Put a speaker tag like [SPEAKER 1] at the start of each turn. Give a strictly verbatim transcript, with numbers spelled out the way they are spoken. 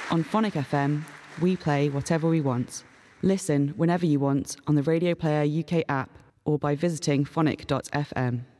[SPEAKER 1] On Phonic F M, we play whatever we want. Listen whenever you want on the Radio Player U K app or by visiting phonic dot f m.